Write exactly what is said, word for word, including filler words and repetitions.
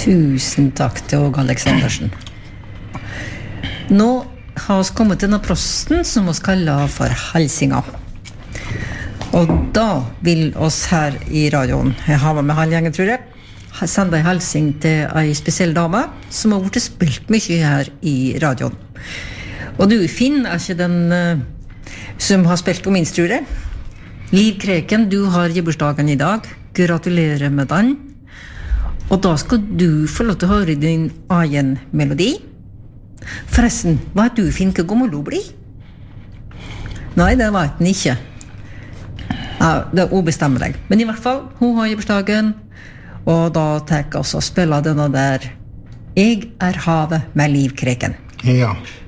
Tusen takk til Åge Aleksandersen. Nå har vi kommet til denne prosten som vi kaller for Halsinga. Og da vil oss her i radioen, jeg har med halvgjengen, tror jeg, sende en halsing til en spesiell dame som har vært spilt mye her i radioen. Og du, Finn, er ikke den uh, som har spilt på minst, tror jeg. Liv Kreken, du har gebursdagen i dag. Gratulerer med den. Og da skal du få lov til å høre din egen melodi. Forresten, hva er du, Finn, hva gammel du blir? Nei, det vet den ikke. Ja, det er ubestemmer deg. Men i hvert fall, hun har gebursdagen, og da tar jeg oss og spiller denne der Jeg er havet med Liv Kreken. Ja.